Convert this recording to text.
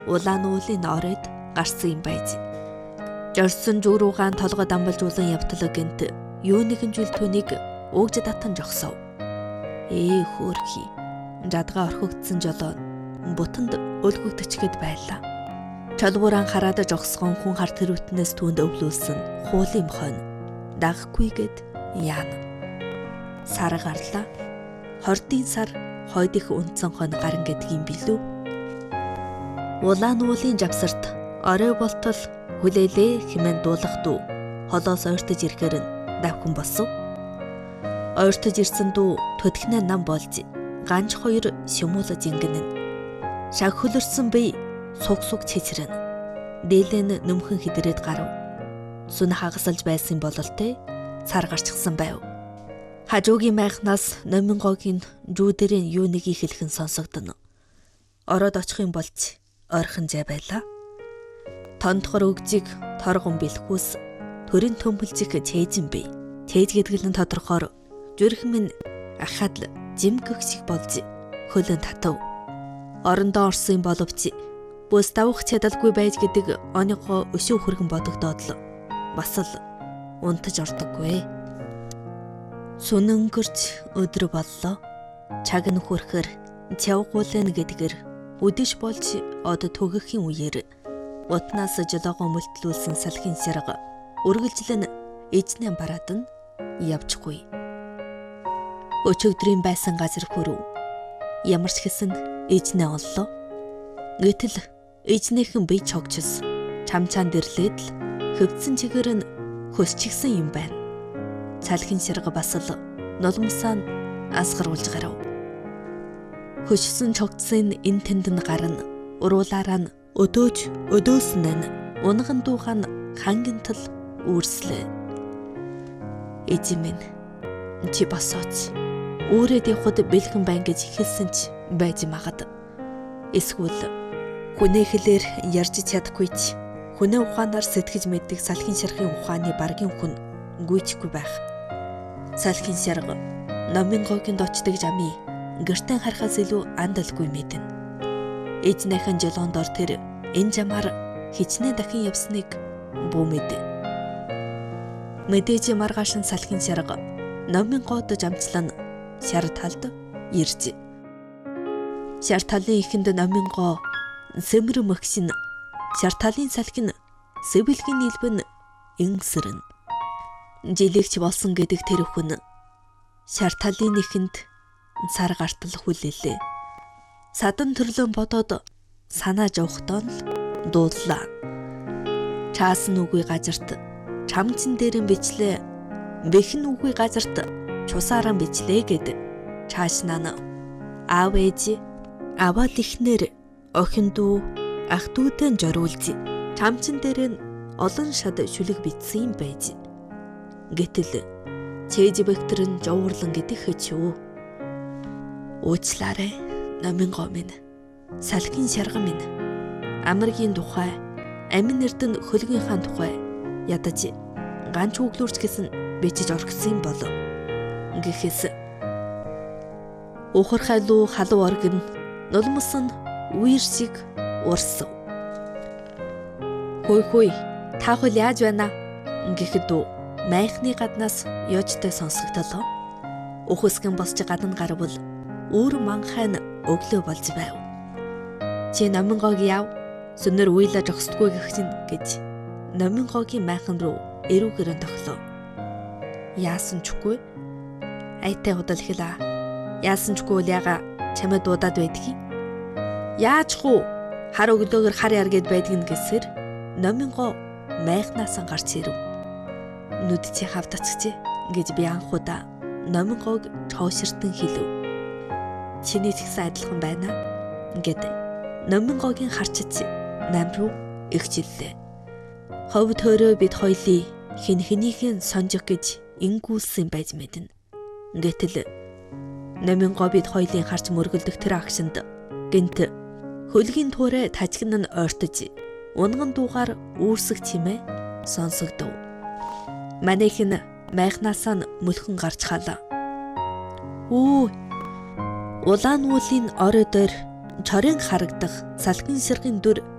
улаан уулын оройд гарсан юм байж. Жорсон жүг руугаан толгой дамбалж улан явтлаа гэнт юу нэгэн жил түүнийг өгж татан жогсов. Хөөрхий. Жадгаа орхигдсан жолоо бутанд өлгөгдөчгээд байлаа. Чалгууран хараад жогсгон хүн хар тэрвтнээс түүнд өвлүүлсэн хуулын хойно дагахгүйгээд яана. Сар гарлаа. Хордын сар хойд их унтсан хойно гарan гэдэг юм билүү. Улаан уулын жавсарт орой болтол хүлээлээ хэмээн дуулах дүү холоос ойртож ирэхээр нь давхин босов. Ойртож ирсэн дүү төдхнээ нам болж ганж хоёр шимүүлж ингэнэн. Шаг хөлөрсөн бие суг цэцрэн. Дээлэн нөмхөн хидрээд гарав. Сүн хагасалж байсан бололтой цар гарчсан байв. Хажуугийн майхнаас Номингогийн жүүдэрийн юу нэг ихэлхэн сонсогдно. Ороод очих юм болж ойрхон зай байлаа. Тондхор өгжиг торгон бэлхүүс төрийн төмпөлжих чэйжин бий. Чэйж гэдэг нь тодорхоор зүрх минь ахад л жимгэх шиг болж хөлөн татав. Орондоо орсон боловч бүс давах чадалгүй байж гэдэг оныгоо өшөө хүргэн бодогдоод л бас л унтаж ордоггүй. Сүн өнгөрч өдөр боллоо. Чаг нь хүрхээр чавгуулна гэдгээр үдэш болж од төгөхийн үеэр утнаас жолоогоо мөлтлүүлсэн салхин сэрэг үргэлжлэн эзнээ бараад нь явчихгүй. Өчигдрийн байсан газар хүрв. Ямар ч хэсэн эзнээ оллоо. Гэтэл эзнийхэн бие чогчс чамчаан дэрлээд л хөвдсөн чигээр нь хөсчихсэн юм байна. Салхин сэрэг бас л нулимсаа асгаруулж гарав. Хөшсөн чогтсын энэ тэнд нь гарна. Уруулаараа нь өдөөснө нь унган дуухан хангинтал үүрслээ. Эзэмэн чи босооч. Өөрөд явахд бэлхэн байна гэж хэлсэн ч байж магад. Эсвэл хүнээ хэлээр ярьж чадахгүй ч хүнээ ухаанаар сэтгэж мэддэг салхин сэргийн ухааны баргийн хүн гүйчихгүй байх. Салхин сэрэг Номингогийн дочдог жамын гэртэн харахаас илүү андалгүй мэднэ. Эзнийхэн жолоондор тэр энэ жамаар хичнээн дахин явсныг бүү мэдэ. Мэдээж маргаашин салхин сэрэг Номингод жамчлан шар талд ирж. Шар талын ихэнд Номинго сэмэр мөхшин шар талын салхин сэвэлгийн нийлбэн ингэсэрнэ. Жилигч болсон гэдэг тэр хүн шар талын ихэнд сар гартал хүлээлээ. Садан төрлөн бодоод санаа жовхтон л дууллаа. Чаасан үгүй газарт чамчин дээрэн бичлээ. Бэхэн үгүй газарт чусааран бичлээ гэд чаашнаа аав ээж аваад ихнэр охин дүү ах дүүтэй жорүүлж чамчин дээр нь олон шад шүлэг битсэн юм байж. Гэтэл чэйж бэктэр нь жоврлон гэдэг ч юу. Уучлаарай Номинго минь. Салхин сэрэг минь. Амаргийн тухай, амин эрдэн хөлгийнхаа тухай ядаж ганч өглөөрч гэсэн бичиж орхисон болов. Гэхээс ухархай луу халуун оргин нулимс нь үер шиг урсав. Хөөй та хөл яаж байна? Гэхэд майхны гаднаас ёжтой сонсогдолоо. Ухсгэн босч гадна гарвал өөр манхайн өглөө болж байв. Чи Номингог яв? Сүнэр уйлаж огсдгүй гэх гэж Номингогийн майхан руу эрүүгээрэн тоглоо. Яасан чгүй? Айтай удал хэлээ. Яасан чгүй л яга чамд дуудаад байдгийг. Яаж хуу? Хар өглөөгөр хар яргээд байдгийг гэсээр Номинго майхнаас гарч ирэв. Нүд чи хавдацчихжээ гэж би анхудаа Номингог чооширтан хэлв. Чиний ч гэсэн адилхан байна гэд Номингогийн харчиж нам руу ихжиллээ. Хов төрөө бид хоёлын хин хэнийхэн сонжих гэж ингүүлсэн байж мэднэ. Гэтэл Номинго бид хоёлын харч мөргөлдөх тэр агшинд гэнт хөлгийн туурай тажигн нь ойртож унган дуугаар үүрсэх чимээ сонсогдов. Манайхын майхнаас нь мөлхөн гарч халаа. Улаан уулын орой дээр чорын харагдах салхин сэргийн дүр